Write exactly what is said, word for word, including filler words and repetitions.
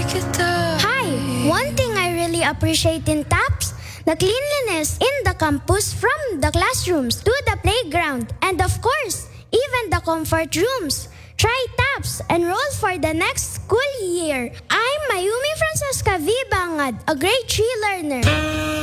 Hi! One thing I really appreciate in TAPS, the cleanliness in the campus from the classrooms to the playground and of course, even the comfort rooms. Try TAPS, enroll for the next school year. I'm Mayumi Francesca V. Bangad, a grade three learner.